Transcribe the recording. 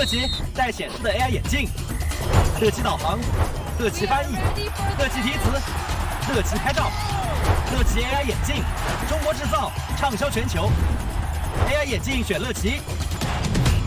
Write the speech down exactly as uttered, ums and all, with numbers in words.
乐奇带显示的 A I 眼镜，乐奇导航，乐奇翻译，乐奇提词，乐奇拍照，乐奇 A I 眼镜，中国制造，畅销全球。A I 眼镜选乐奇，